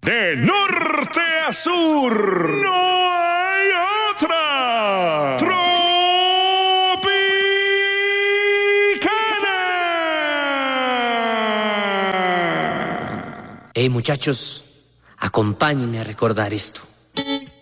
De norte a sur, no hay otra. Tropicana. Hey muchachos, acompáñenme a recordar esto.